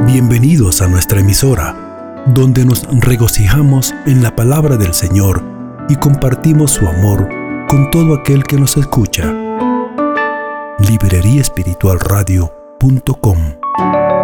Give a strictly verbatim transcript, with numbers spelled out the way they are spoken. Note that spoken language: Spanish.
Bienvenidos a nuestra emisora, donde nos regocijamos en la palabra del Señor y compartimos su amor con todo aquel que nos escucha. librería espiritual radio punto com